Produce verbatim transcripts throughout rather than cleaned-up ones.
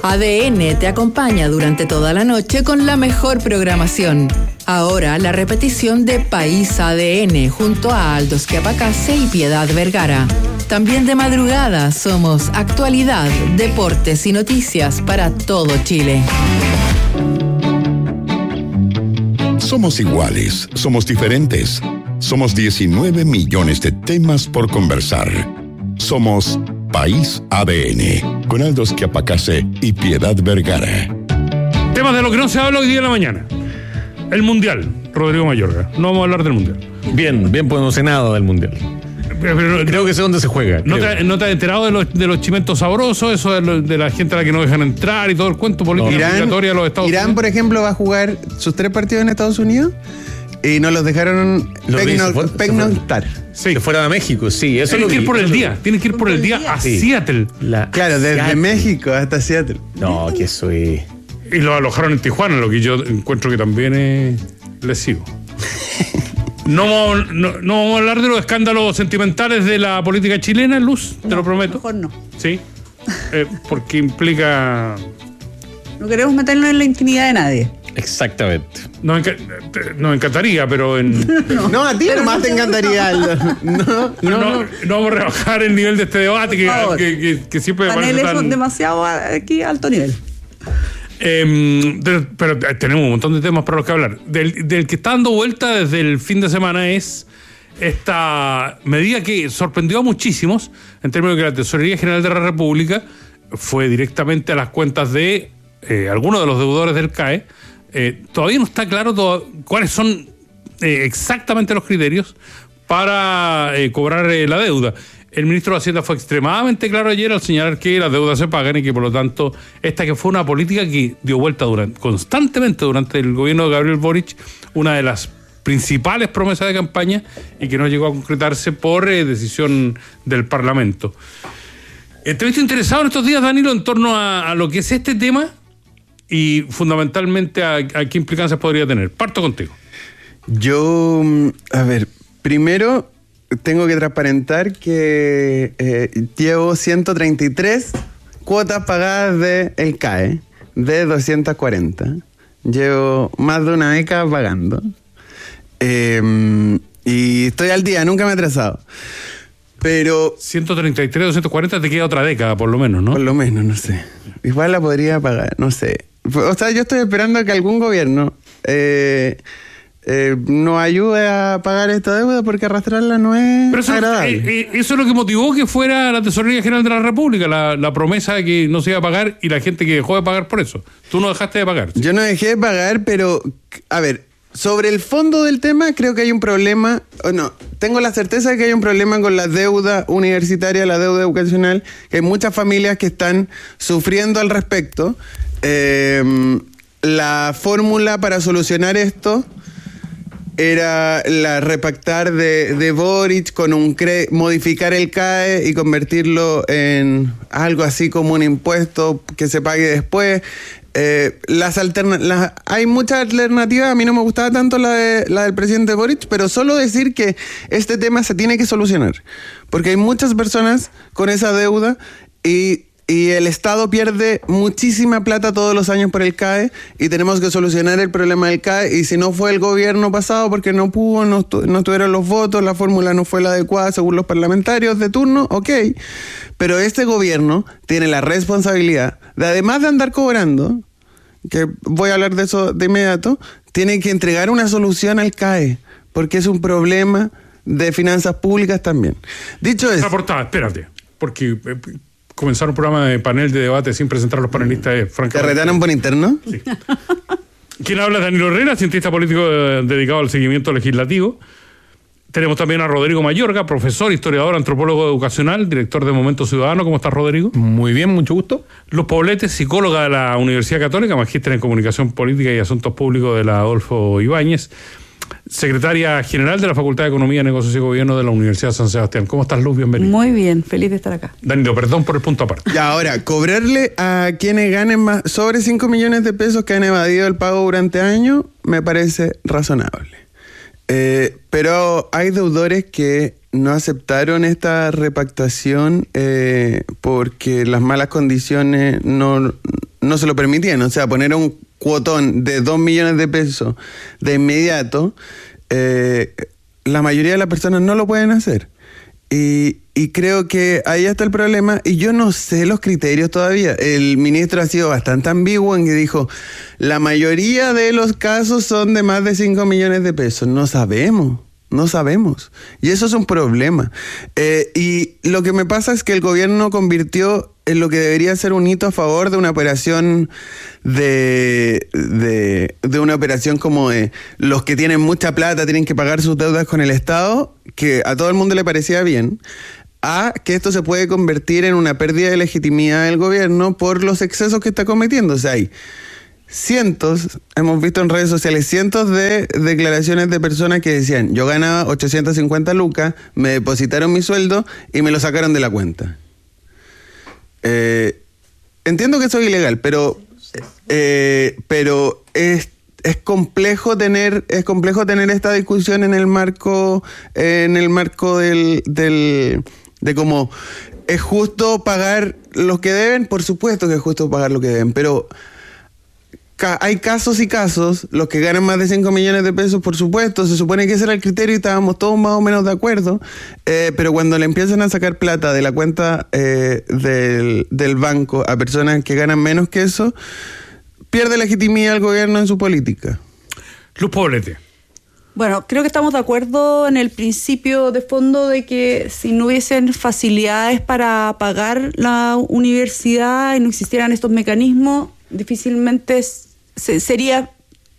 A D N te acompaña durante toda la noche con la mejor programación. Ahora la repetición de País A D N junto a Aldos Quiapacase y Piedad Vergara. También de madrugada somos actualidad, deportes y noticias para todo Chile. Somos iguales, somos diferentes. Somos diecinueve millones de temas por conversar. Somos País A D N, con Aldos Quiapacase y Piedad Vergara. Temas de lo que no se habla hoy día en la mañana. El Mundial, Rodrigo Mayorga. No vamos a hablar del Mundial. Bien, bien promocionado del Mundial. Pero, pero, creo que sé dónde se juega. ¿No te, ¿No te has enterado de los, de los chimentos sabrosos? Eso de, lo, de la gente a la que no dejan entrar y todo el cuento político obligatorio de los Estados Irán, Unidos. por ejemplo, va a jugar sus tres partidos en Estados Unidos y no los dejaron pernoctar. Sí. Que fuera de México, sí. Eso Tienes que ir por el día. Tienes que ir por el día a sí. Seattle. La, claro, desde Seattle. México hasta Seattle. No, que eso es... Y lo alojaron en Tijuana, lo que yo encuentro que también es lesivo. No, no, no vamos a hablar de los escándalos sentimentales de la política chilena, Luz, te no, lo prometo. Mejor no. Sí, eh, porque implica... No queremos meternos en la intimidad de nadie. Exactamente. Nos, enca- nos encantaría, pero en... no, no, a ti nomás no te encantaría. No, no, no, no, no vamos a rebajar el nivel de este debate que, que, que, que siempre me parece tan... tan... demasiado aquí alto nivel. Eh, de, pero tenemos un montón de temas para los que hablar. Del, del que está dando vuelta desde el fin de semana es esta medida que sorprendió a muchísimos en términos de que la Tesorería General de la República fue directamente a las cuentas de eh, algunos de los deudores del C A E. Eh, todavía no está claro todo, cuáles son eh, exactamente los criterios para eh, cobrar eh, la deuda. El ministro de Hacienda fue extremadamente claro ayer al señalar que las deudas se pagan y que por lo tanto esta que fue una política que dio vuelta durante, constantemente durante el gobierno de Gabriel Boric, una de las principales promesas de campaña y que no llegó a concretarse por eh, decisión del Parlamento. Eh, te he visto interesado en estos días, Danilo, en torno a, a lo que es este tema y fundamentalmente a, a qué implicancias podría tener. Parto contigo. Yo, a ver, primero... tengo que transparentar que eh, llevo ciento treinta y tres cuotas pagadas del C A E, de doscientas cuarenta. Llevo más de una década pagando. Eh, y estoy al día, nunca me he atrasado. Pero... ciento treinta y tres, doscientos cuarenta, te queda otra década, por lo menos, ¿no? Por lo menos, no sé. Igual la podría pagar, no sé. O sea, yo estoy esperando que algún gobierno... Eh, Eh, nos ayude a pagar esta deuda porque arrastrarla no es Pero eso, agradable. Eh, eh, eso es lo que motivó que fuera la Tesorería General de la República, la, la promesa de que no se iba a pagar y la gente que dejó de pagar por eso. Tú no dejaste de pagar. Yo no dejé de pagar, pero, a ver, sobre el fondo del tema creo que hay un problema, o no, tengo la certeza de que hay un problema con la deuda universitaria, la deuda educacional, que hay muchas familias que están sufriendo al respecto. Eh, la fórmula para solucionar esto... era la repactar de, de Boric con un cre- modificar el C A E y convertirlo en algo así como un impuesto que se pague después. Eh, las alterna- las, hay muchas alternativas. A mí no me gustaba tanto la, de, la del presidente Boric, pero solo decir que este tema se tiene que solucionar, porque hay muchas personas con esa deuda y Y el Estado pierde muchísima plata todos los años por el C A E y tenemos que solucionar el problema del C A E. Y si no fue el gobierno pasado porque no pudo, no, estu- no tuvieron los votos, la fórmula no fue la adecuada según los parlamentarios de turno, ok. Pero este gobierno tiene la responsabilidad de, además de andar cobrando, que voy a hablar de eso de inmediato, tiene que entregar una solución al C A E, porque es un problema de finanzas públicas también. Dicho eso... Esa portada, espérate, porque... Eh, comenzar un programa de panel de debate sin presentar a los panelistas es francamente... ¿Te retaron por interno? Sí. Quien habla es Danilo Herrera, cientista político eh, dedicado al seguimiento legislativo. Tenemos también a Rodrigo Mayorga, profesor, historiador, antropólogo educacional, director de Momento Ciudadano. ¿Cómo estás, Rodrigo? Muy bien, mucho gusto. Luz Poblete, psicóloga de la Universidad Católica, magíster en Comunicación Política y Asuntos Públicos de la Adolfo Ibáñez, secretaria general de la Facultad de Economía, Negocios y Gobierno de la Universidad de San Sebastián. ¿Cómo estás, Luz? Bienvenido. Muy bien, feliz de estar acá. Danilo, perdón por el punto aparte. Y ahora, cobrarle a quienes ganen más sobre cinco millones de pesos que han evadido el pago durante años me parece razonable. Eh, pero hay deudores que no aceptaron esta repactación eh, porque las malas condiciones no, no se lo permitían. O sea, poner un cuotón de dos millones de pesos de inmediato, eh, la mayoría de las personas no lo pueden hacer. Y, y creo que ahí está el problema, y yo no sé los criterios todavía. El ministro ha sido bastante ambiguo en que dijo, la mayoría de los casos son de más de cinco millones de pesos. No sabemos, no sabemos. Y eso es un problema. Eh, y lo que me pasa es que el gobierno convirtió en lo que debería ser un hito a favor de una operación de, de, de una operación como de los que tienen mucha plata tienen que pagar sus deudas con el Estado, que a todo el mundo le parecía bien, a que esto se puede convertir en una pérdida de legitimidad del gobierno por los excesos que está cometiendo. O sea, hay cientos, hemos visto en redes sociales, cientos de declaraciones de personas que decían, yo ganaba ochocientas cincuenta lucas, me depositaron mi sueldo y me lo sacaron de la cuenta. Eh, entiendo que eso es ilegal, pero eh, pero es es complejo tener es complejo tener esta discusión en el marco eh, en el marco del del de cómo es justo pagar los que deben. Por supuesto que es justo pagar lo que deben, pero ca- hay casos y casos. Los que ganan más de cinco millones de pesos, por supuesto, se supone que ese era el criterio y estábamos todos más o menos de acuerdo, eh, pero cuando le empiezan a sacar plata de la cuenta eh, del, del banco a personas que ganan menos que eso, pierde legitimidad el gobierno en su política. Luz Poblete. Bueno, creo que estamos de acuerdo en el principio de fondo de que si no hubiesen facilidades para pagar la universidad y no existieran estos mecanismos, difícilmente se, sería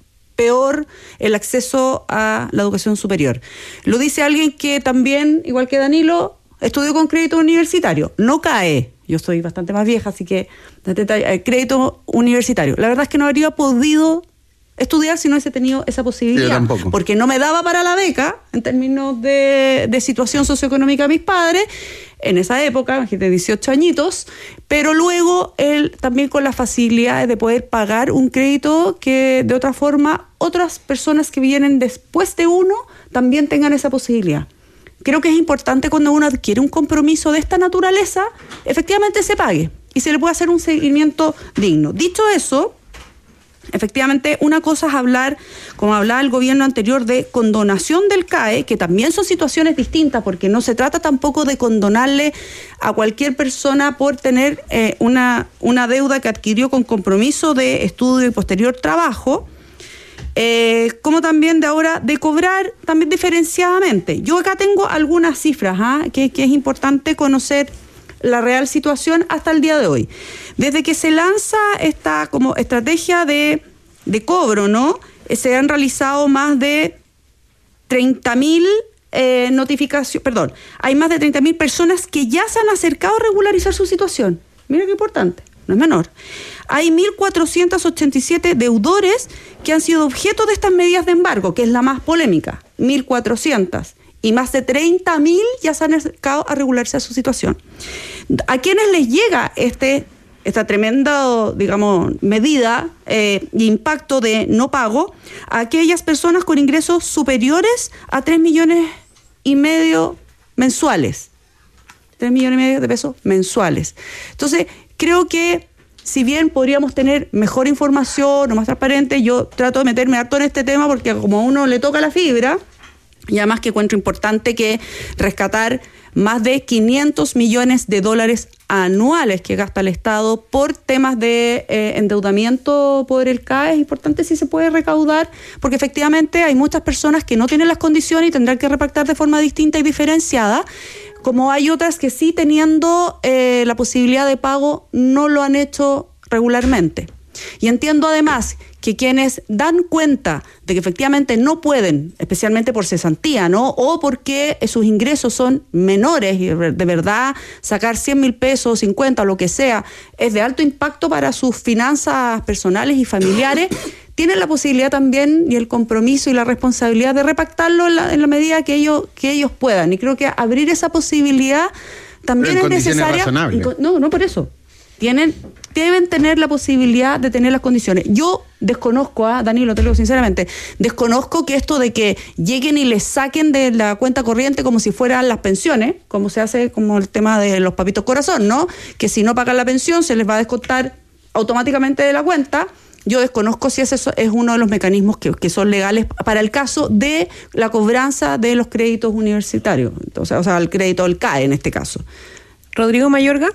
peor el acceso a la educación superior. Lo dice alguien que también, igual que Danilo, estudió con crédito universitario. No cae. Yo soy bastante más vieja, así que crédito universitario. La verdad es que no habría podido estudiar si no hubiese tenido esa posibilidad. Yo tampoco. Porque no me daba para la beca en términos de, de situación socioeconómica de mis padres en esa época, imagínate, dieciocho añitos, pero luego él también con las facilidades de poder pagar un crédito que de otra forma otras personas que vienen después de uno también tengan esa posibilidad. Creo que es importante cuando uno adquiere un compromiso de esta naturaleza, efectivamente se pague y se le puede hacer un seguimiento digno. Dicho eso, efectivamente, una cosa es hablar, como hablaba el gobierno anterior, de condonación del C A E, que también son situaciones distintas, porque no se trata tampoco de condonarle a cualquier persona por tener eh, una, una deuda que adquirió con compromiso de estudio y posterior trabajo, eh, como también de ahora de cobrar también diferenciadamente. Yo acá tengo algunas cifras, ¿eh? que, que es importante conocer la real situación hasta el día de hoy. Desde que se lanza esta como estrategia de, de cobro, ¿no? Se han realizado más de treinta mil eh, notificaciones, perdón, hay más de treinta mil personas que ya se han acercado a regularizar su situación. Mira qué importante, no es menor. Hay mil cuatrocientos ochenta y siete deudores que han sido objeto de estas medidas de embargo, que es la más polémica, mil cuatrocientos. Y más de treinta mil ya se han acercado a regularizar su situación. ¿A quiénes les llega este, esta tremenda, digamos, medida e eh, impacto de no pago? A aquellas personas con ingresos superiores a tres millones y medio mensuales. tres millones y medio de pesos mensuales. Entonces, creo que si bien podríamos tener mejor información o más transparente, yo trato de meterme harto en este tema porque como a uno le toca la fibra. Y además que encuentro importante que rescatar más de quinientos millones de dólares anuales que gasta el Estado por temas de eh, endeudamiento por el C A E. Es importante si se puede recaudar, porque efectivamente hay muchas personas que no tienen las condiciones y tendrán que repartir de forma distinta y diferenciada, como hay otras que sí teniendo eh, la posibilidad de pago no lo han hecho regularmente. Y entiendo además que quienes dan cuenta de que efectivamente no pueden, especialmente por cesantía, ¿no? O porque sus ingresos son menores y de verdad sacar cien mil pesos, cincuenta, lo que sea, es de alto impacto para sus finanzas personales y familiares, tienen la posibilidad también y el compromiso y la responsabilidad de repactarlo en la, en la medida que ellos, que ellos puedan. Y creo que abrir esa posibilidad también es necesaria. No, no por eso. Tienen, deben tener la posibilidad de tener las condiciones. Yo desconozco, a ¿eh? Danilo, te lo digo sinceramente, desconozco que esto de que lleguen y les saquen de la cuenta corriente como si fueran las pensiones, como se hace como el tema de los papitos corazón, ¿no? Que si no pagan la pensión se les va a descontar automáticamente de la cuenta. Yo desconozco si ese es uno de los mecanismos que, que son legales para el caso de la cobranza de los créditos universitarios, entonces, o sea, el crédito del C A E en este caso. Rodrigo Mayorga.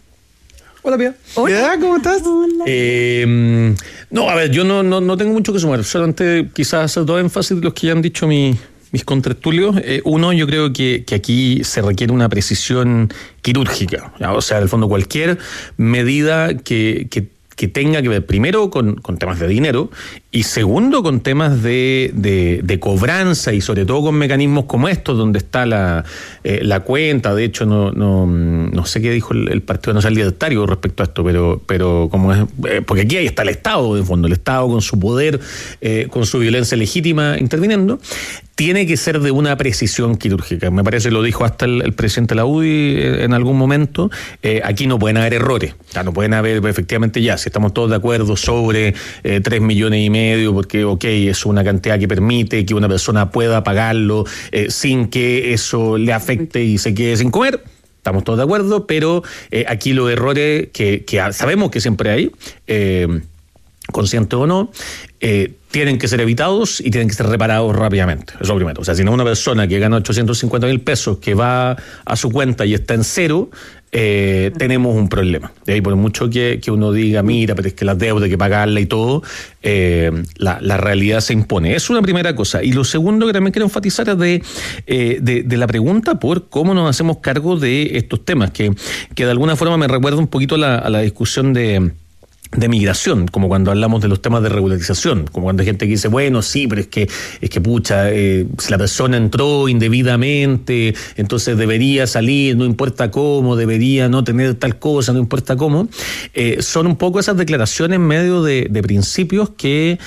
Hola, Pia. Hola, ¿cómo estás? Hola. Eh, no, a ver, yo no, no, no tengo mucho que sumar, solamente quizás hacer dos énfasis de los que ya han dicho mi, mis contertulios. Eh, uno, yo creo que, que aquí se requiere una precisión quirúrgica, ¿ya? O sea, en el fondo cualquier medida que... que que tenga que ver primero con, con temas de dinero y segundo con temas de, de, de cobranza y sobre todo con mecanismos como estos donde está la, eh, la cuenta. De hecho, no, no, no sé qué dijo el, el Partido Nacional Libertario respecto a esto, pero, pero como es, eh, porque aquí ahí está el Estado, en fondo, el Estado con su poder, eh, con su violencia legítima interviniendo. Tiene que ser de una precisión quirúrgica. Me parece que lo dijo hasta el, el presidente de la U D I en algún momento. Eh, aquí no pueden haber errores. O sea, no pueden haber, efectivamente, ya, si estamos todos de acuerdo sobre eh, tres millones y medio, porque, ok, es una cantidad que permite que una persona pueda pagarlo eh, sin que eso le afecte y se quede sin comer. Estamos todos de acuerdo, pero eh, aquí los errores que, que sabemos que siempre hay, eh, consciente o no, eh, tienen que ser evitados y tienen que ser reparados rápidamente. Eso es lo primero. O sea, si no una persona que gana ochocientos cincuenta mil pesos que va a su cuenta y está en cero, eh, tenemos un problema. De ahí, por mucho que, que uno diga, mira, pero es que la deuda hay que pagarla y todo, eh, la, la realidad se impone. Es una primera cosa. Y lo segundo que también quiero enfatizar es de, eh, de, de la pregunta por cómo nos hacemos cargo de estos temas, que, que de alguna forma me recuerda un poquito a la, a la discusión de... de migración, como cuando hablamos de los temas de regularización, como cuando hay gente que dice, bueno, sí, pero es que, es que pucha, eh, si la persona entró indebidamente, entonces debería salir, no importa cómo, debería no tener tal cosa, no importa cómo, eh, son un poco esas declaraciones en medio de, de principios que...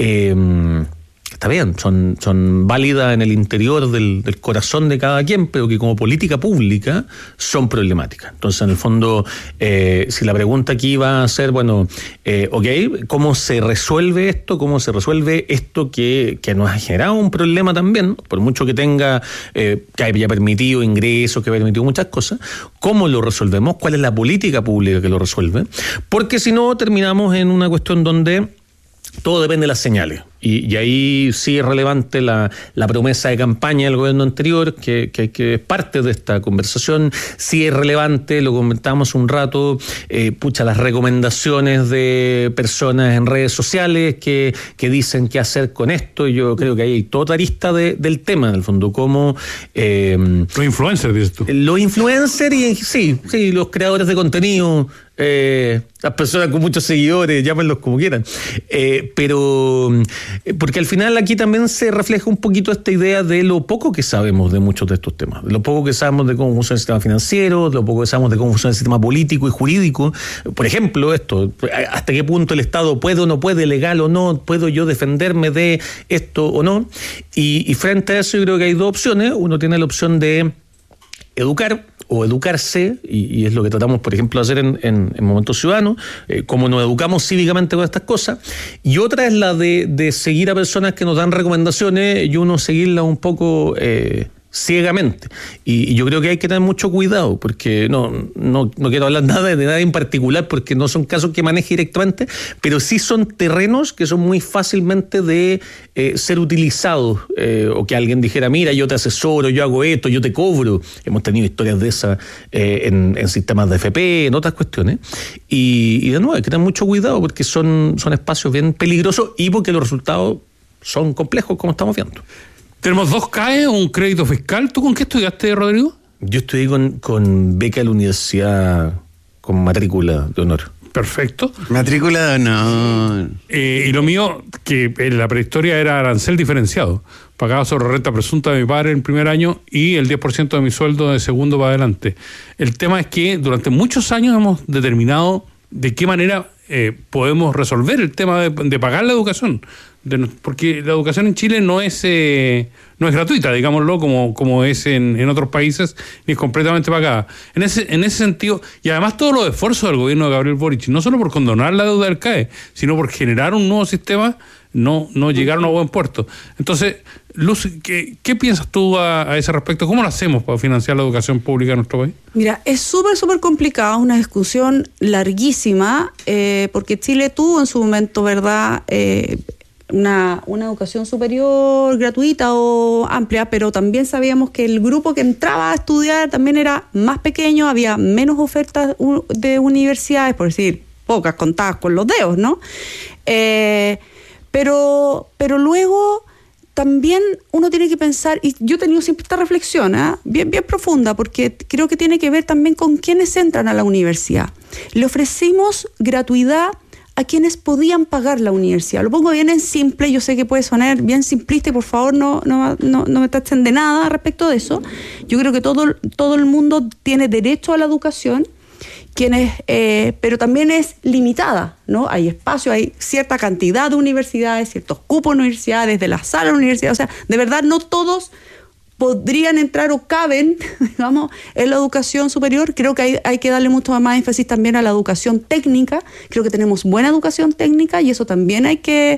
Eh, Está bien, son, son válidas en el interior del, del corazón de cada quien, pero que como política pública son problemáticas. Entonces, en el fondo, eh, si la pregunta aquí va a ser, bueno, eh, ok, ¿cómo se resuelve esto? ¿Cómo se resuelve esto que, que nos ha generado un problema también? Por mucho que tenga, eh, que haya permitido ingresos, que haya permitido muchas cosas, ¿cómo lo resolvemos? ¿Cuál es la política pública que lo resuelve? Porque si no, terminamos en una cuestión donde todo depende de las señales. Y, y ahí sí es relevante la, la promesa de campaña del gobierno anterior, que, que, que es parte de esta conversación. Sí es relevante, lo comentamos un rato, eh, pucha, las recomendaciones de personas en redes sociales que, que dicen qué hacer con esto. Yo creo que hay toda arista de, del tema, en el fondo, como... Eh, los influencers, dices tú. Los influencers y sí, sí, los creadores de contenido, eh, las personas con muchos seguidores, llámenlos como quieran. Eh, pero... Porque al final aquí también se refleja un poquito esta idea de lo poco que sabemos de muchos de estos temas, de lo poco que sabemos de cómo funciona el sistema financiero, de lo poco que sabemos de cómo funciona el sistema político y jurídico. Por ejemplo, esto, hasta qué punto el Estado puede o no puede, legal o no, puedo yo defenderme de esto o no. Y, y frente a eso yo creo que hay dos opciones. Uno tiene la opción de educar o educarse, y, y es lo que tratamos, por ejemplo, de hacer en, en, en Momento Ciudadano, eh, cómo nos educamos cívicamente con estas cosas, y otra es la de, de seguir a personas que nos dan recomendaciones y uno seguirlas un poco... Eh, ciegamente. Y, y yo creo que hay que tener mucho cuidado, porque no, no, no quiero hablar nada de nada en particular, porque no son casos que maneje directamente, pero sí son terrenos que son muy fácilmente de eh, ser utilizados, eh, o que alguien dijera, mira, yo te asesoro, yo hago esto, yo te cobro. Hemos tenido historias de esas eh, en, en sistemas de F P, en otras cuestiones. Y, y de nuevo, hay que tener mucho cuidado, porque son, son espacios bien peligrosos y porque los resultados son complejos, como estamos viendo. Tenemos dos C A E, un crédito fiscal. ¿Tú con qué estudiaste, Rodrigo? Yo estudié con, con beca de la universidad, con matrícula de honor. Perfecto. Matrícula de honor. Eh, y lo mío, que en la prehistoria era arancel diferenciado. Pagaba sobre renta presunta de mi padre en el primer año y el diez por ciento de mi sueldo de segundo para adelante. El tema es que durante muchos años hemos determinado de qué manera eh, podemos resolver el tema de, de pagar la educación. De, porque la educación en Chile no es eh, no es gratuita, digámoslo, como, como es en, en otros países, ni es completamente pagada. En ese, en ese sentido, y además todos los esfuerzos del gobierno de Gabriel Boric, no solo por condonar la deuda del C A E, sino por generar un nuevo sistema, no, no llegaron a buen puerto. Entonces, Luz, ¿qué, qué piensas tú a, a ese respecto? ¿Cómo lo hacemos para financiar la educación pública en nuestro país? Mira, es súper, súper complicado, una discusión larguísima. Eh, eh, porque Chile tuvo en su momento, ¿verdad?, eh, Una, una educación superior gratuita o amplia, pero también sabíamos que el grupo que entraba a estudiar también era más pequeño, había menos ofertas de universidades, por decir, pocas, contadas con los dedos, ¿no? Eh, pero, pero luego también uno tiene que pensar, y yo he tenido siempre esta reflexión, ¿eh? bien, bien profunda, porque creo que tiene que ver también con quienes entran a la universidad. Le ofrecimos gratuidad a quienes podían pagar la universidad. Lo pongo bien en simple, yo sé que puede sonar bien simplista y por favor no, no, no, no me tachen de nada respecto de eso. Yo creo que todo, todo el mundo tiene derecho a la educación, quienes, eh, pero también es limitada, ¿no? Hay espacio, hay cierta cantidad de universidades, ciertos cupos de universidades, de las salas de universidades, o sea, de verdad no todos podrían entrar o caben, digamos, en la educación superior. Creo que hay, hay que darle mucho más énfasis también a la educación técnica. Creo que tenemos buena educación técnica y eso también hay que...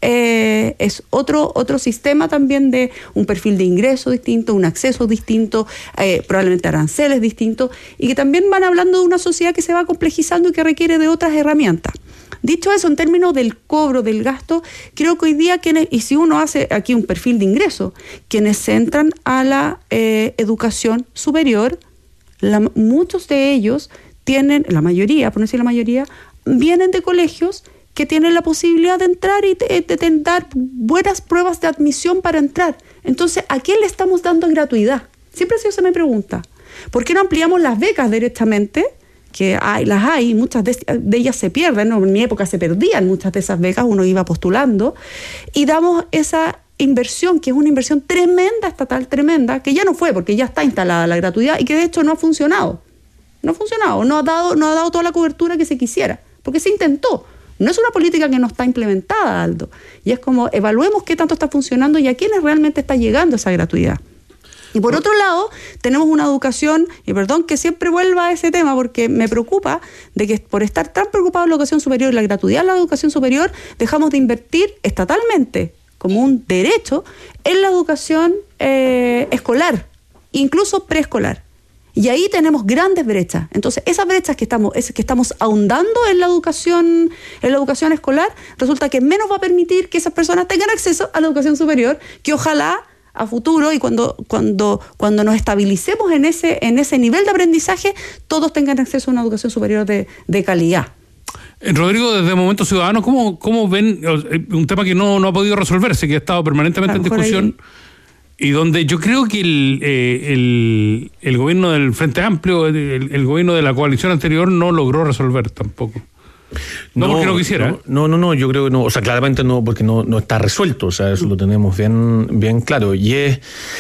Eh, es otro, otro sistema también de un perfil de ingreso distinto, un acceso distinto, eh, probablemente aranceles distintos, y que también van hablando de una sociedad que se va complejizando y que requiere de otras herramientas. Dicho eso, en términos del cobro, del gasto, creo que hoy día, quienes, y si uno hace aquí un perfil de ingreso, quienes entran a la eh, educación superior, la, muchos de ellos tienen, la mayoría, por no decir la mayoría, vienen de colegios que tienen la posibilidad de entrar y de, de, de dar buenas pruebas de admisión para entrar. Entonces, ¿a quién le estamos dando gratuidad? Siempre se me pregunta. ¿Por qué no ampliamos las becas directamente? Que hay, las hay, muchas de, de ellas se pierden, ¿no? En mi época se perdían muchas de esas becas, uno iba postulando, y damos esa inversión, que es una inversión tremenda, estatal tremenda, que ya no fue, porque ya está instalada la gratuidad, y que de hecho no ha funcionado, no ha funcionado, no ha dado, no ha dado toda la cobertura que se quisiera, porque se intentó. No es una política que no está implementada, Aldo, y es como, evaluemos qué tanto está funcionando y a quiénes realmente está llegando esa gratuidad. Y por otro lado, tenemos una educación, y perdón que siempre vuelva a ese tema porque me preocupa, de que por estar tan preocupados en la educación superior y la gratuidad de la educación superior, dejamos de invertir estatalmente, como un derecho, en la educación eh, escolar, incluso preescolar. Y ahí tenemos grandes brechas. Entonces, esas brechas que estamos, es, que estamos ahondando en la educación, en la educación escolar, resulta que menos va a permitir que esas personas tengan acceso a la educación superior, que ojalá a futuro y cuando, cuando, cuando nos estabilicemos en ese, en ese nivel de aprendizaje, todos tengan acceso a una educación superior de, de calidad. Rodrigo, desde Movimiento Ciudadano, ¿cómo, cómo ven un tema que no, no ha podido resolverse, que ha estado permanentemente en discusión ahí, y donde yo creo que el, eh, el, el gobierno del Frente Amplio, el, el gobierno de la coalición anterior no logró resolver tampoco? No, no porque no quisiera. No, no, no, no, yo creo que no, o sea, claramente no, porque no, no está resuelto, o sea, eso lo tenemos bien, bien claro. Y es,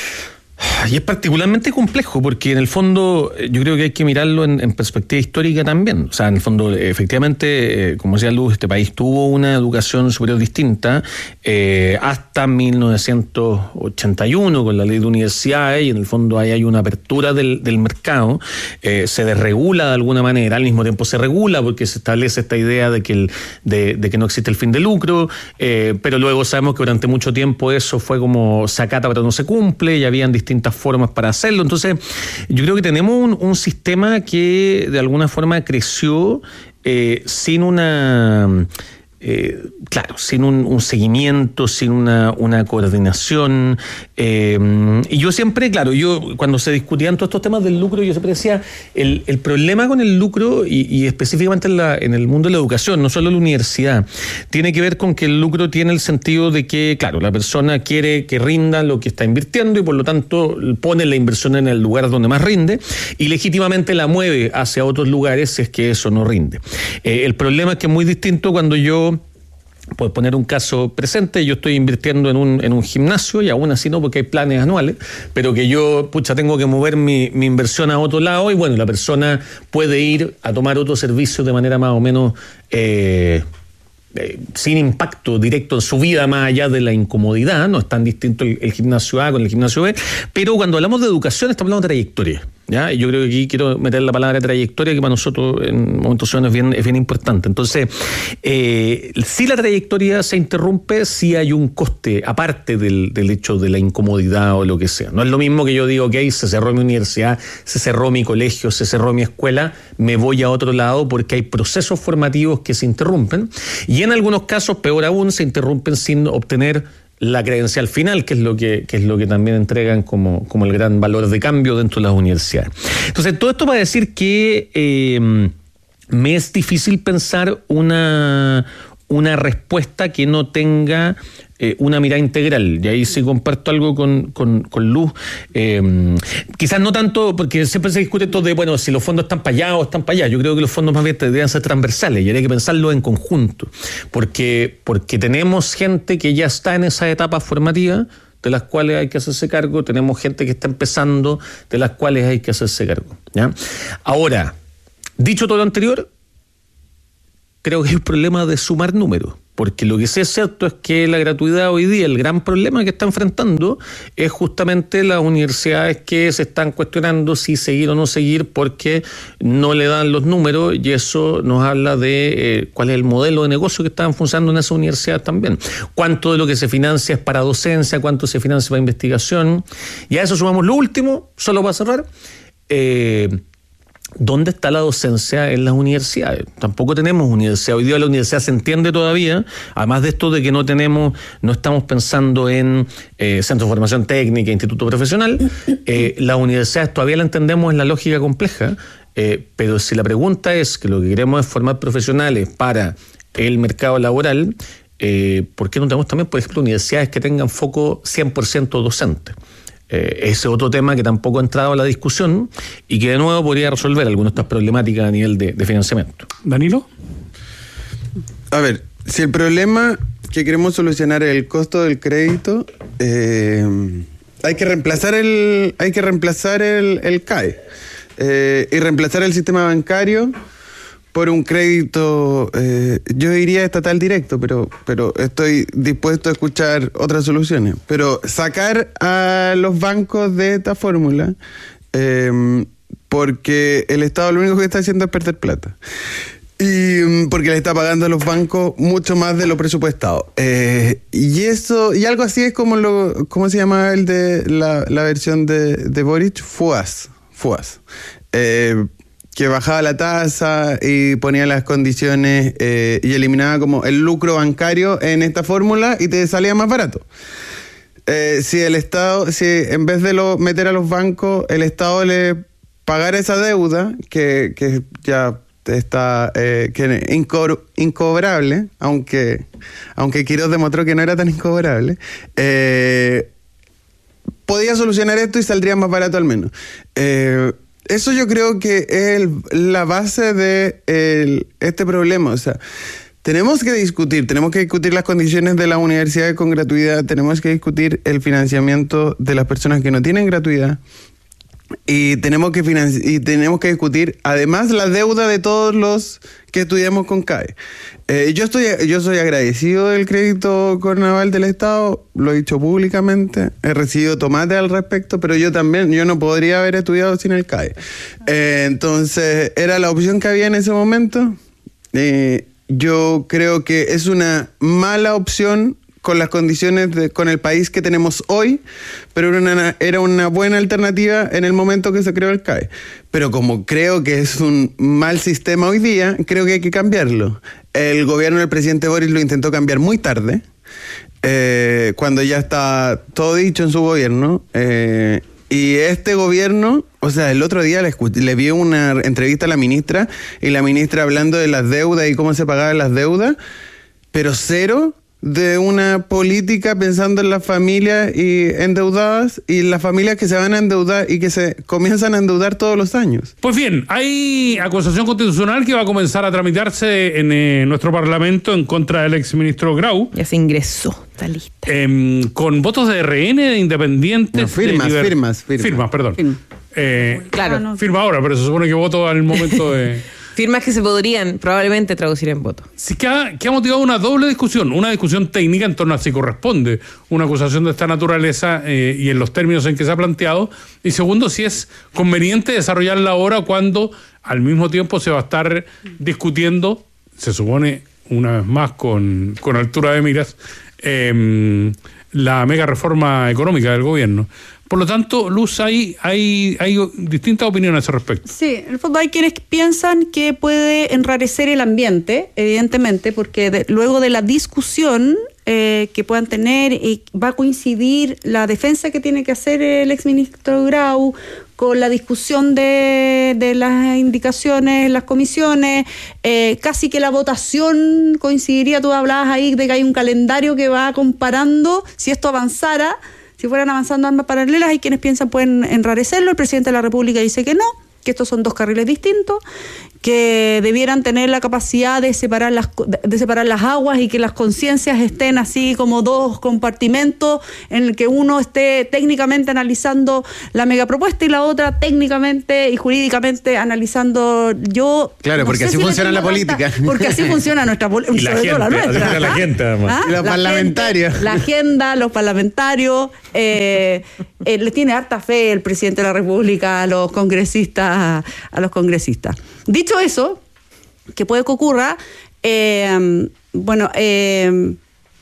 y es particularmente complejo, porque en el fondo yo creo que hay que mirarlo en, en perspectiva histórica también. O sea, en el fondo, efectivamente, eh, como decía Luz, este país tuvo una educación superior distinta eh, hasta mil novecientos ochenta y uno con la ley de universidades, y en el fondo ahí hay una apertura del, del mercado, eh, se desregula de alguna manera, al mismo tiempo se regula porque se establece esta idea de que, el, de, de que no existe el fin de lucro, eh, pero luego sabemos que durante mucho tiempo eso fue como se acata pero no se cumple, y habían distintas formas para hacerlo. Entonces, yo creo que tenemos un, un sistema que de alguna forma creció eh, sin una... Eh, claro, sin un, un seguimiento, sin una, una coordinación. Eh, y yo siempre, claro, yo cuando se discutían todos estos temas del lucro, yo siempre decía, el, el problema con el lucro, y, y específicamente en, la, en el mundo de la educación, no solo en la universidad, tiene que ver con que el lucro tiene el sentido de que, claro, la persona quiere que rinda lo que está invirtiendo y por lo tanto pone la inversión en el lugar donde más rinde y legítimamente la mueve hacia otros lugares si es que eso no rinde. Eh, el problema es que es muy distinto cuando yo, por poner un caso presente, yo estoy invirtiendo en un, en un gimnasio, y aún así no, porque hay planes anuales, pero que yo, pucha, tengo que mover mi, mi inversión a otro lado, y bueno, la persona puede ir a tomar otro servicio de manera más o menos eh, eh, sin impacto directo en su vida, más allá de la incomodidad. No es tan distinto el, el gimnasio A con el gimnasio B, pero cuando hablamos de educación estamos hablando de trayectoria. ¿ya? Y yo creo que aquí quiero meter la palabra trayectoria, que para nosotros en momentos es bien, es bien importante. Entonces, eh, si la trayectoria se interrumpe, sí hay un coste, aparte del, del hecho de la incomodidad o lo que sea. No es lo mismo que yo digo, ok, se cerró mi universidad, se cerró mi colegio, se cerró mi escuela, me voy a otro lado porque hay procesos formativos que se interrumpen. Y en algunos casos, peor aún, se interrumpen sin obtener la credencial final, que es lo que, que es lo que también entregan como, como el gran valor de cambio dentro de las universidades. Entonces, todo esto para decir que eh, me es difícil pensar una, una respuesta que no tenga eh, una mirada integral. Y ahí sí comparto algo con, con, con Luz. Eh, quizás no tanto, porque siempre se discute esto de, bueno, si los fondos están para allá o están para allá. Yo creo que los fondos más bien deberían ser transversales y habría que pensarlo en conjunto. Porque, porque tenemos gente que ya está en esa etapa formativa, de las cuales hay que hacerse cargo. Tenemos gente que está empezando, de las cuales hay que hacerse cargo, ¿ya? Ahora, dicho todo lo anterior, creo que hay un problema de sumar números. Porque lo que sí es cierto es que la gratuidad hoy día, el gran problema que está enfrentando es justamente las universidades que se están cuestionando si seguir o no seguir porque no le dan los números, y eso nos habla de eh, cuál es el modelo de negocio que están funcionando en esas universidades también. Cuánto de lo que se financia es para docencia, cuánto se financia para investigación. Y a eso sumamos lo último, solo para cerrar. Eh, ¿Dónde está la docencia en las universidades? Tampoco tenemos universidad. Hoy día la universidad se entiende todavía, además de esto de que no tenemos, no estamos pensando en eh, centro de formación técnica, instituto profesional. Eh, las universidades todavía la entendemos en la lógica compleja, eh, pero si la pregunta es que lo que queremos es formar profesionales para el mercado laboral, eh, ¿por qué no tenemos también, por ejemplo, universidades que tengan foco cien por ciento docente? Eh, ese es otro tema que tampoco ha entrado a la discusión y que de nuevo podría resolver algunas de estas problemáticas a nivel de, de financiamiento. ¿Danilo? A ver, si el problema que queremos solucionar es el costo del crédito, eh, hay que reemplazar el hay que reemplazar el, el C A E eh, y reemplazar el sistema bancario por un crédito, eh, yo diría estatal directo, pero, pero estoy dispuesto a escuchar otras soluciones. Pero sacar a los bancos de esta fórmula, eh, porque el Estado lo único que está haciendo es perder plata. Y porque le está pagando a los bancos mucho más de lo presupuestado. Eh, y eso, y algo así es como lo, ¿cómo se llama el de la, la versión de, de Boric? FUAS. FUAS. Eh, que bajaba la tasa y ponía las condiciones eh, y eliminaba como el lucro bancario en esta fórmula y te salía más barato. Eh, si el Estado, si en vez de lo, meter a los bancos, el Estado le pagara esa deuda que, que ya está eh, que inco, incobrable, aunque, aunque Quirós demostró que no era tan incobrable, eh, podía solucionar esto y saldría más barato al menos. Eh, Eso yo creo que es el, la base de el, este problema. O sea, tenemos que discutir, tenemos que discutir las condiciones de las universidades con gratuidad, tenemos que discutir el financiamiento de las personas que no tienen gratuidad y tenemos que financi- y tenemos que discutir además la deuda de todos los que estudiamos con C A E. Eh, yo estoy, yo soy agradecido del crédito Cornaval del Estado, lo he dicho públicamente, he recibido tomate al respecto, pero yo también, yo no podría haber estudiado sin el C A E. Eh, entonces, era la opción que había en ese momento. Eh, yo creo que es una mala opción con las condiciones, de, con el país que tenemos hoy, pero era una, era una buena alternativa en el momento que se creó el C A E. Pero como creo que es un mal sistema hoy día, creo que hay que cambiarlo. El gobierno del presidente Boris lo intentó cambiar muy tarde, eh, cuando ya está todo dicho en su gobierno, eh, y este gobierno, o sea, el otro día le, escuché, le vi una entrevista a la ministra, y la ministra hablando de las deudas y cómo se pagaban las deudas, pero cero de una política pensando en las familias y endeudadas y las familias que se van a endeudar y que se comienzan a endeudar todos los años. Pues bien, hay acusación constitucional que va a comenzar a tramitarse en eh, nuestro Parlamento en contra del exministro Grau. Ya se ingresó, está lista. Eh, con votos de R N, de independientes. No, firmas, de liber... firmas, firmas. Firmas, perdón. Firma. Eh, Claro. Ah, no. Firma ahora, pero se supone que voto al momento de... Firmas que se podrían probablemente traducir en voto. Sí, que ha, que ha motivado una doble discusión. Una discusión técnica en torno a si corresponde una acusación de esta naturaleza eh, y en los términos en que se ha planteado. Y segundo, si es conveniente desarrollarla ahora cuando al mismo tiempo se va a estar discutiendo, se supone una vez más con, con altura de miras, eh, la mega reforma económica del gobierno. Por lo tanto, Luz, hay, hay, hay distintas opiniones al respecto. Sí, en el fondo hay quienes piensan que puede enrarecer el ambiente, evidentemente, porque de, luego de la discusión eh, que puedan tener, y va a coincidir la defensa que tiene que hacer el exministro Grau con la discusión de, de las indicaciones, las comisiones, eh, casi que la votación coincidiría. Tú hablabas ahí de que hay un calendario que va comparando, si esto avanzara, si fueran avanzando armas paralelas, hay quienes piensan pueden enrarecerlo. El presidente de la República dice que no, que estos son dos carriles distintos, que debieran tener la capacidad de separar las de separar las aguas y que las conciencias estén así como dos compartimentos en el que uno esté técnicamente analizando la megapropuesta y la otra técnicamente y jurídicamente analizando. Yo claro, no porque sé así si funciona la política. Porque así funciona nuestra política. Y la gente, la nuestra, así la gente, además. ¿Ah? Y los La parlamentarios. gente, la agenda, los parlamentarios. Eh, eh, le tiene harta fe el presidente de la República a los congresistas, a los congresistas. Dicho eso, que puede que ocurra, eh, bueno, eh,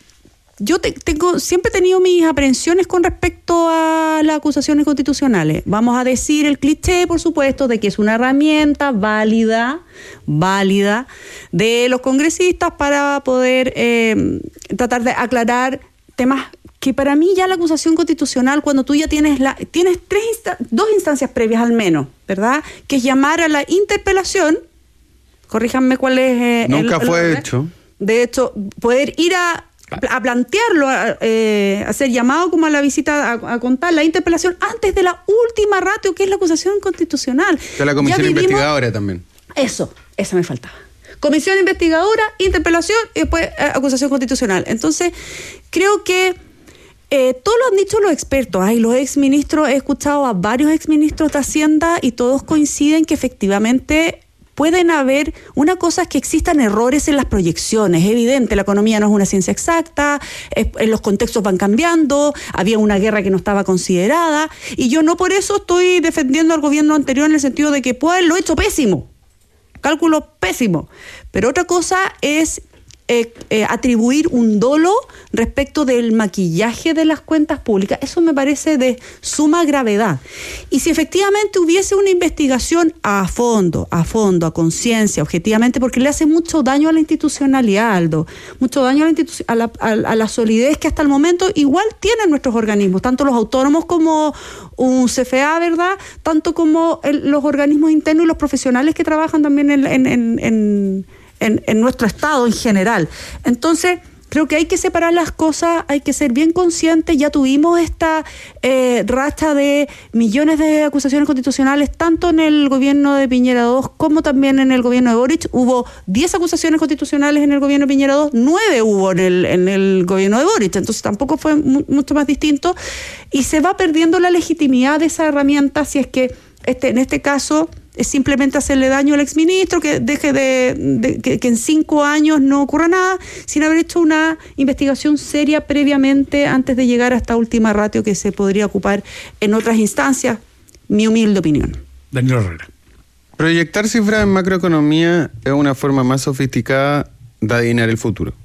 yo te, tengo, siempre he tenido mis aprensiones con respecto a las acusaciones constitucionales. Vamos a decir el cliché, por supuesto, de que es una herramienta válida, válida, de los congresistas para poder eh, tratar de aclarar temas que para mí ya la acusación constitucional, cuando tú ya tienes la tienes tres insta- dos instancias previas al menos, ¿verdad? Que es llamar a la interpelación, corríjanme cuál es... Eh, Nunca el, fue el, hecho. De hecho, poder ir a, a plantearlo, a, eh, hacer llamado como a la visita, a, a contar la interpelación antes de la última ratio, que es la acusación constitucional. De la comisión vivimos, investigadora también. Eso, esa me faltaba. Comisión investigadora, interpelación y después eh, acusación constitucional. Entonces, creo que Eh, todo lo han dicho los expertos. Ay, los exministros, he escuchado a varios exministros de Hacienda y todos coinciden que efectivamente pueden haber, una cosa es que existan errores en las proyecciones, es evidente, la economía no es una ciencia exacta, es, los contextos van cambiando, había una guerra que no estaba considerada, y yo no por eso estoy defendiendo al gobierno anterior en el sentido de que puede haberlo hecho pésimo, cálculo pésimo, pero otra cosa es Eh, eh, atribuir un dolo respecto del maquillaje de las cuentas públicas. Eso me parece de suma gravedad. Y si efectivamente hubiese una investigación a fondo, a fondo, a conciencia, objetivamente, porque le hace mucho daño a la institucionalidad, Aldo, mucho daño a la, institu- a la, a, a la solidez que hasta el momento igual tienen nuestros organismos, tanto los autónomos como un C F A, ¿verdad? Tanto como el, los organismos internos y los profesionales que trabajan también en... en, en, en En, en nuestro estado en general. Entonces, creo que hay que separar las cosas, hay que ser bien conscientes. Ya tuvimos esta eh, racha de millones de acusaciones constitucionales, tanto en el gobierno de Piñera dos como también en el gobierno de Boric. Hubo diez acusaciones constitucionales en el gobierno de Piñera dos, nueve hubo en el, en el gobierno de Boric, entonces tampoco fue mu- mucho más distinto. Y se va perdiendo la legitimidad de esa herramienta si es que este, en este caso es simplemente hacerle daño al exministro, que deje de, de que, que en cinco años no ocurra nada, sin haber hecho una investigación seria previamente antes de llegar a esta última ratio que se podría ocupar en otras instancias, mi humilde opinión. Daniel Herrera. Proyectar cifras en macroeconomía es una forma más sofisticada de adivinar el futuro.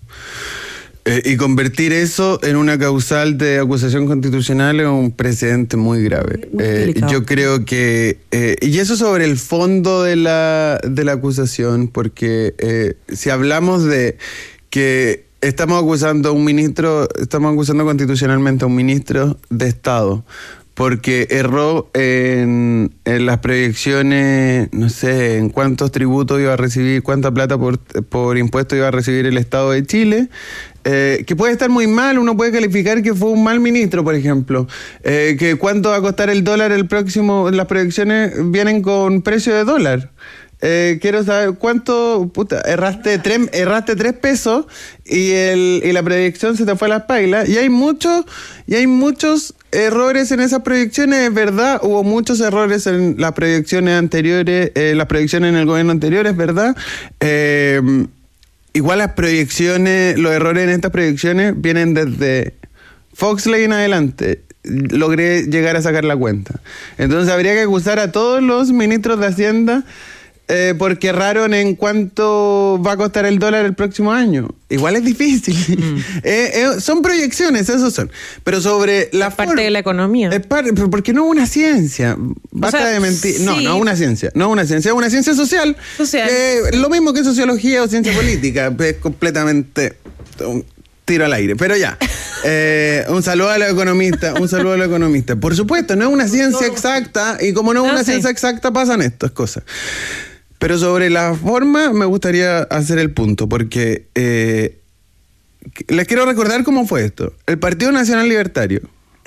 Eh, y convertir eso en una causal de acusación constitucional es un precedente muy grave. Muy Eh, yo creo que... Eh, y eso sobre el fondo de la, de la acusación, porque eh, si hablamos de que estamos acusando a un ministro, estamos acusando constitucionalmente a un ministro de Estado, porque erró en, en las proyecciones, no sé, en cuántos tributos iba a recibir, cuánta plata por, por impuesto iba a recibir el Estado de Chile, eh, que puede estar muy mal, uno puede calificar que fue un mal ministro, por ejemplo, eh, que cuánto va a costar el dólar el próximo, las proyecciones vienen con precio de dólar. Eh, quiero saber cuánto, puta, erraste tres, erraste tres pesos y el y la proyección se te fue a las pailas. Y hay muchos, y hay muchos errores en esas proyecciones, es verdad. Hubo muchos errores en las proyecciones anteriores, eh, las proyecciones en el gobierno anterior, es verdad. Eh, igual las proyecciones, los errores en estas proyecciones vienen desde Foxley en adelante. Logré llegar a sacar la cuenta. Entonces habría que acusar a todos los ministros de Hacienda eh, porque erraron en cuánto va a costar el dólar el próximo año. Igual es difícil. Mm. eh, eh, son proyecciones, esos son. Pero sobre la es parte forma, de la economía. Es parte, porque no es una ciencia. Basta o sea, de mentir. Sí. No, no es una ciencia. No es una ciencia, es una ciencia social. social. Eh, lo mismo que sociología o ciencia política. Es completamente un tiro al aire. Pero ya. Eh, un saludo a los economistas, un saludo a los economistas. Por supuesto, no es una ciencia exacta y como no es no, una sí. ciencia exacta pasan estas cosas. Pero sobre la forma me gustaría hacer el punto porque eh, les quiero recordar cómo fue esto. El Partido Nacional Libertario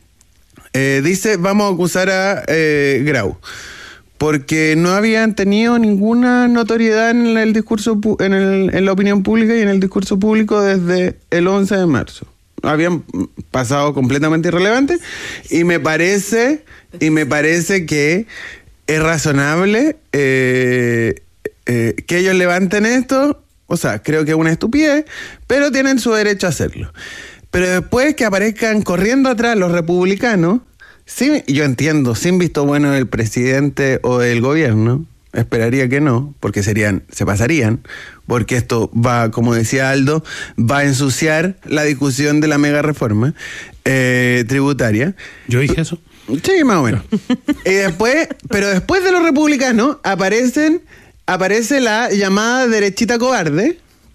eh, dice vamos a acusar a eh, Grau porque no habían tenido ninguna notoriedad en el discurso en, el, en la opinión pública y en el discurso público desde el once de marzo. Habían pasado completamente irrelevantes y me parece y me parece que es razonable eh, eh, que ellos levanten esto. O sea, creo que es una estupidez, pero tienen su derecho a hacerlo. Pero después que aparezcan corriendo atrás los republicanos, sí, yo entiendo, sin visto bueno del presidente o del gobierno, esperaría que no, porque serían, se pasarían, porque esto va, como decía Aldo, va a ensuciar la discusión de la mega reforma eh, tributaria. ¿Yo dije eso? Sí, más o menos. Y después, pero después de los republicanos aparecen, aparece la llamada derechita cobarde,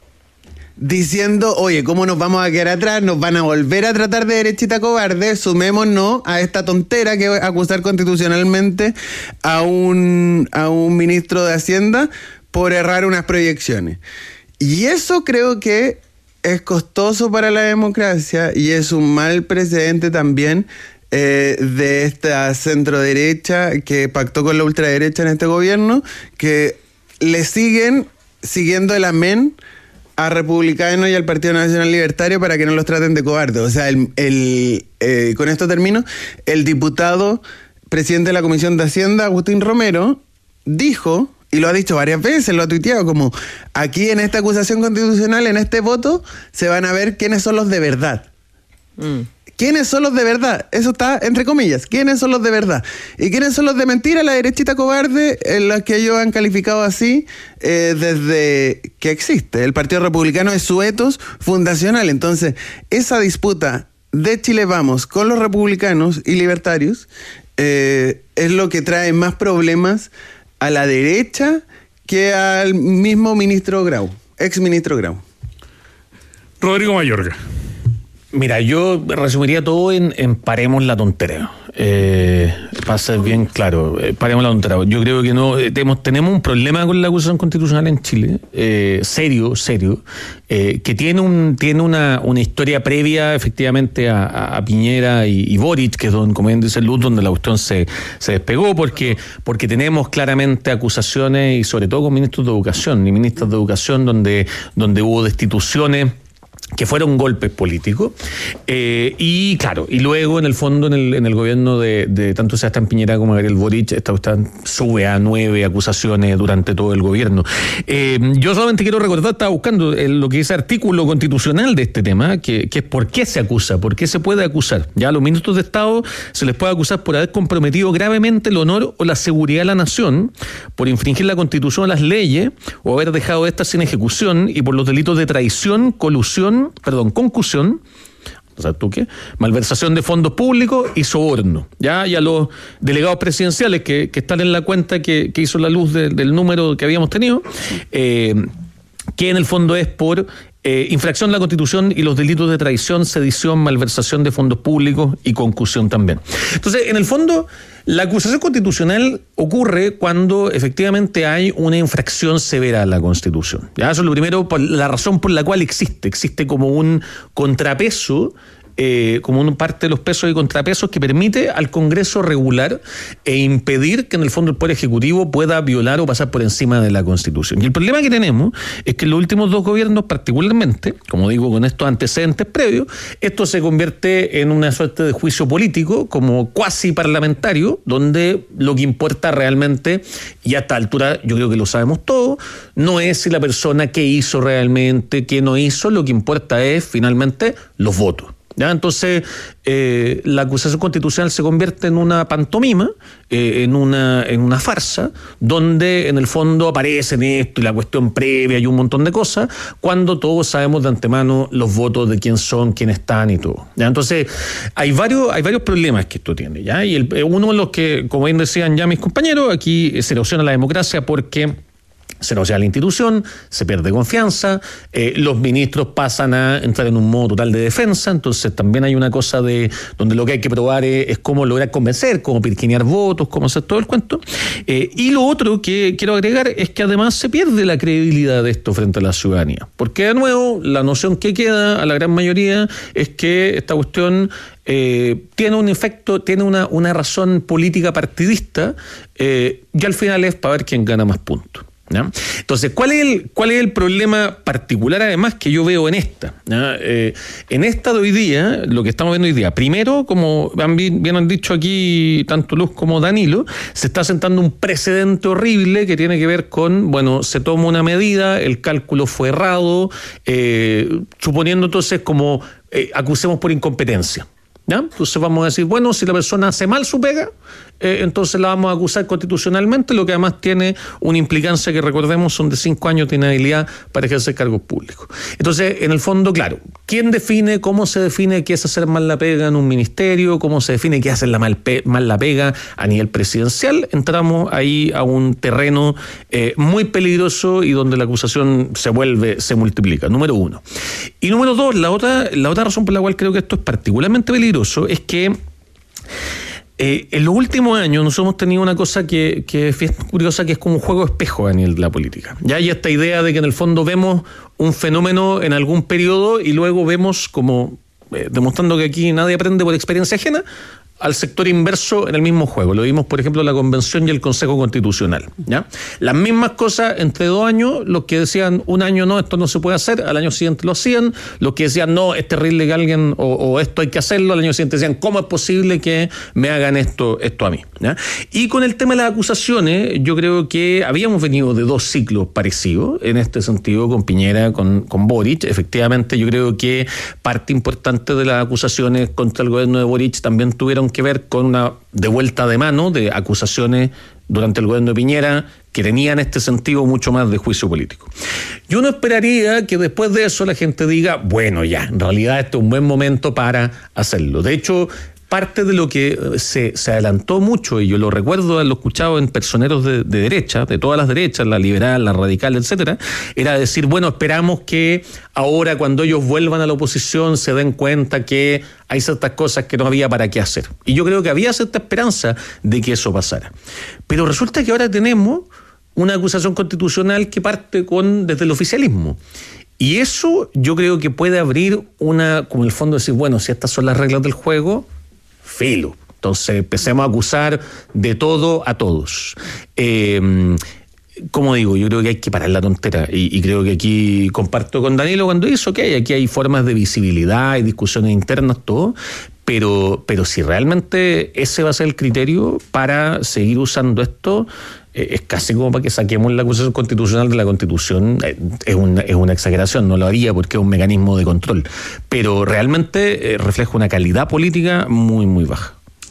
diciendo, oye, ¿cómo nos vamos a quedar atrás? Nos van a volver a tratar de derechita cobarde, sumémonos a esta tontera que es acusar constitucionalmente a un, a un ministro de Hacienda por errar unas proyecciones. Y eso creo que es costoso para la democracia y es un mal precedente también eh, de esta centroderecha que pactó con la ultraderecha en este gobierno, que le siguen siguiendo el amén a republicanos y al Partido Nacional Libertario para que no los traten de cobardes. O sea, el, el eh, con esto termino, el diputado presidente de la Comisión de Hacienda, Agustín Romero, dijo, y lo ha dicho varias veces, lo ha tuiteado, como aquí en esta acusación constitucional, en este voto, se van a ver quiénes son los de verdad. Mm. ¿Quiénes son los de verdad? Eso está entre comillas. ¿Quiénes son los de verdad? ¿Y quiénes son los de mentira? La derechita cobarde, en la que ellos han calificado así eh, desde que existe. El Partido Republicano es su etos fundacional. Entonces, esa disputa de Chile Vamos con los republicanos y libertarios eh, es lo que trae más problemas a la derecha que al mismo ministro Grau, ex ministro Grau. Rodrigo Mayorga. Mira, yo resumiría todo en, en paremos la tontera. Eh, para ser bien claro, eh, paremos la tontera. Yo creo que no eh, tenemos, tenemos un problema con la acusación constitucional en Chile, eh, serio, serio, eh, que tiene un tiene una, una historia previa efectivamente a, a, a Piñera y, y Boric, que es donde, como bien dice Luz, donde la cuestión se, se despegó, porque, porque tenemos claramente acusaciones, y sobre todo con ministros de educación y ministras de educación, donde, donde hubo destituciones que fueron golpes políticos, eh, y claro, y luego en el fondo en el, en el gobierno de, de tanto Sebastián Piñera como Gabriel Boric, esta cuestión sube a nueve acusaciones durante todo el gobierno. Eh, yo solamente quiero recordar, estaba buscando el, lo que es artículo constitucional de este tema, que, que es por qué se acusa, por qué se puede acusar. Ya a los ministros de Estado se les puede acusar por haber comprometido gravemente el honor o la seguridad de la nación, por infringir la Constitución o las leyes, o haber dejado estas sin ejecución, y por los delitos de traición, colusión, perdón, concusión, o sea, ¿tú qué? Malversación de fondos públicos y soborno. Ya, y a los delegados presidenciales que, que están en la cuenta que, que hizo la luz de, del número que habíamos tenido, eh, que en el fondo es por eh, infracción de la Constitución y los delitos de traición, sedición, malversación de fondos públicos y concusión también. Entonces, en el fondo, la acusación constitucional ocurre cuando efectivamente hay una infracción severa a la Constitución. ¿Ya? Eso es lo primero, por la razón por la cual existe. Existe como un contrapeso eh, como una parte de los pesos y contrapesos que permite al Congreso regular e impedir que en el fondo el Poder Ejecutivo pueda violar o pasar por encima de la Constitución. Y el problema que tenemos es que en los últimos dos gobiernos particularmente, como digo, con estos antecedentes previos, esto se convierte en una suerte de juicio político como cuasi parlamentario, donde lo que importa realmente, y a esta altura yo creo que lo sabemos todos, no es si la persona qué hizo realmente, qué no hizo, lo que importa es finalmente los votos. ¿Ya? Entonces, eh, la acusación constitucional se convierte en una pantomima, eh, en, una, en una farsa, donde en el fondo aparecen esto y la cuestión previa y un montón de cosas, cuando todos sabemos de antemano los votos de quién son, quién están y todo. ¿Ya? Entonces, hay varios, hay varios problemas que esto tiene. ¿Ya? Y el, uno de los que, como bien decían ya mis compañeros, aquí se erosiona la democracia porque se erosiona la institución, se pierde confianza, eh, los ministros pasan a entrar en un modo total de defensa, entonces también hay una cosa de donde lo que hay que probar es, es cómo lograr convencer, cómo pirquinear votos, cómo hacer todo el cuento. Eh, y lo otro que quiero agregar es que además se pierde la credibilidad de esto frente a la ciudadanía, porque de nuevo la noción que queda a la gran mayoría es que esta cuestión Eh, tiene un efecto, tiene una, una razón política partidista, eh, y al final es para ver quién gana más puntos. ¿Ya? Entonces, ¿cuál es, el, ¿cuál es el problema particular además que yo veo en esta? ¿Ya? Eh, en esta de hoy día, lo que estamos viendo hoy día, primero, como bien, bien han dicho aquí tanto Luz como Danilo, se está sentando un precedente horrible que tiene que ver con, bueno, se toma una medida, el cálculo fue errado, eh, suponiendo entonces como eh, acusemos por incompetencia. ¿Ya? Entonces vamos a decir, bueno, si la persona hace mal su pega, eh, entonces la vamos a acusar constitucionalmente, lo que además tiene una implicancia que recordemos son de cinco años de inhabilidad para ejercer cargos públicos. Entonces, en el fondo, claro, ¿quién define, cómo se define qué es hacer mal la pega en un ministerio? ¿Cómo se define qué es hacer la mal, pe- mal la pega a nivel presidencial? Entramos ahí a un terreno eh, muy peligroso y donde la acusación se vuelve, se multiplica, número uno. Y número dos, la otra, la otra razón por la cual creo que esto es particularmente peligroso es que eh, en los últimos años nosotros hemos tenido una cosa que, que es curiosa, que es como un juego de espejo a nivel de la política. Ya hay esta idea de que en el fondo vemos un fenómeno en algún periodo y luego vemos como, eh, demostrando que aquí nadie aprende por experiencia ajena, al sector inverso en el mismo juego. Lo vimos, por ejemplo, la Convención y el Consejo Constitucional. ¿Ya? Las mismas cosas entre dos años, los que decían un año no, esto no se puede hacer, al año siguiente lo hacían, los que decían no, es terrible que alguien, o, o esto hay que hacerlo, al año siguiente decían, ¿cómo es posible que me hagan esto, esto a mí? ¿Ya? Y con el tema de las acusaciones, yo creo que habíamos venido de dos ciclos parecidos, en este sentido, con Piñera, con, con Boric. Efectivamente, yo creo que parte importante de las acusaciones contra el gobierno de Boric también tuvieron que ver con una devuelta de mano de acusaciones durante el gobierno de Piñera que tenían en este sentido mucho más de juicio político. Yo no esperaría que después de eso la gente diga, bueno, ya, en realidad este es un buen momento para hacerlo. De hecho, parte de lo que se, se adelantó mucho, y yo lo recuerdo haberlo escuchado en personeros de, de derecha, de todas las derechas, la liberal, la radical, etcétera, era decir, bueno, esperamos que ahora cuando ellos vuelvan a la oposición se den cuenta que hay ciertas cosas que no había para qué hacer. Y yo creo que había cierta esperanza de que eso pasara. Pero resulta que ahora tenemos una acusación constitucional que parte con desde el oficialismo. Y eso yo creo que puede abrir una, como en el fondo decir, bueno, si estas son las reglas del juego, filo. Entonces empecemos a acusar de todo a todos. Eh, como digo, yo creo que hay que parar la tontera y, y creo que aquí comparto con Danilo cuando dice, ok, aquí hay formas de visibilidad, hay discusiones internas, todo, pero, pero si realmente ese va a ser el criterio para seguir usando esto, eh, es casi como para que saquemos la acusación constitucional de la Constitución. Eh, es, una, es una exageración, no lo haría porque es un mecanismo de control, pero realmente eh, refleja una calidad política muy, muy baja.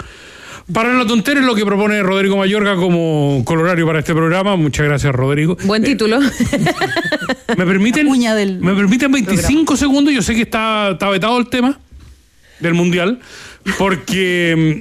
Para la tontera es lo que propone Rodrigo Mayorga como colorario para este programa. Muchas gracias, Rodrigo. Buen título. Eh, ¿Me permiten, Uña del ¿me permiten veinticinco programa. segundos? Yo sé que está, está vetado el tema del Mundial, porque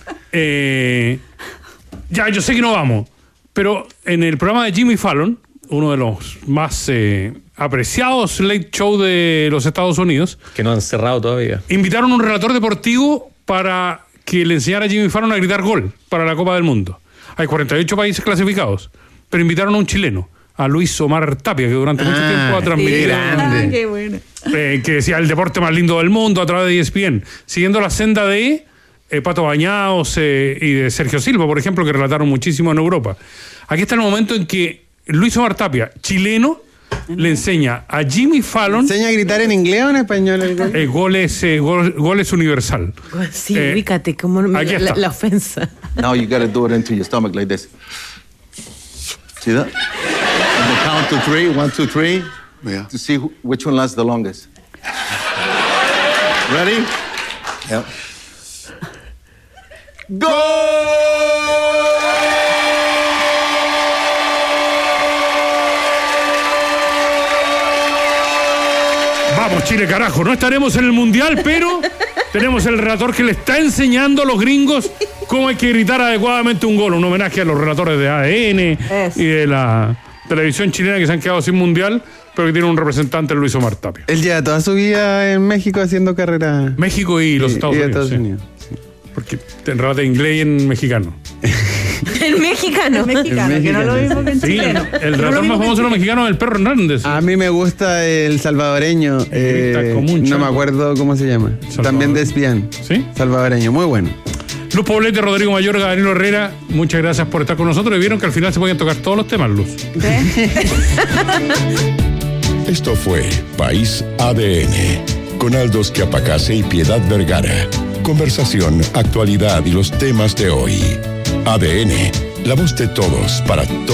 eh, ya, yo sé que no vamos, pero en el programa de Jimmy Fallon, uno de los más eh, apreciados late show de los Estados Unidos, Que no han cerrado todavía. invitaron a un relator deportivo para que le enseñara a Jimmy Fallon a gritar gol para la Copa del Mundo. Hay cuarenta y ocho países clasificados, pero invitaron a un chileno a Luis Omar Tapia, que durante mucho Ah, tiempo ha transmitido... qué grande. Ah, qué bueno. eh, que decía el deporte más lindo del mundo a través de E S P N, siguiendo la senda de eh, Pato Bañados eh, y de Sergio Silva, por ejemplo, que relataron muchísimo en Europa. Aquí está el momento en que Luis Omar Tapia, chileno, le enseña a Jimmy Fallon ¿Enseña a gritar en inglés o en español? el gol? eh, goles, eh, gol- goles universal. Sí, Eh, ubícate, como me- aquí la, está. la ofensa. Now you gotta do it into your stomach like this. See that? And the count to three, one, two, three, Yeah. to see who, which one lasts the longest. Ready? Yep. Vamos, Chile, carajo, no estaremos en el Mundial, pero tenemos el relator que le está enseñando a los gringos cómo hay que gritar adecuadamente un gol. Un homenaje a los relatores de A D N Eso. y de la televisión chilena que se han quedado sin Mundial, pero que tiene un representante, Luis Omar Tapia. Él lleva toda su vida en México haciendo carrera. México y los Y- Estados y Unidos. Estados sí. Unidos. Porque te relata inglés y en mexicano. El mexicano. Es mexicano, El que no es lo mexicano, mismo que en Sí, chileno. el No es lo relator mismo más que famoso de en los mexicanos es el Perro Hernández. A mí me gusta el salvadoreño. eh, grita como un no chango. me acuerdo cómo se llama. Salvador. También de espián. ¿Sí? Salvadoreño, muy bueno. Luz Poblete, Rodrigo Mayorga, Danilo Herrera, muchas gracias por estar con nosotros. Y vieron que al final se podían tocar todos los temas, Luz. Esto fue País A D N, con Aldos Quiapacase y Piedad Vergara. Conversación, actualidad y los temas de hoy. A D N, la voz de todos para todos.